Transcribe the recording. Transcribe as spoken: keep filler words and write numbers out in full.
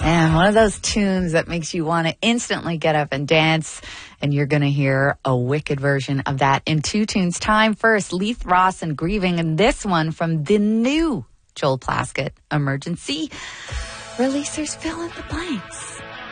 Man, one of those tunes that makes you want to instantly get up and dance. And you're going to hear a wicked version of that in two tunes time. First, Leith Ross and Grieving, and this one from the new Joel Plaskett, Emergency. Releasers fill in the blanks.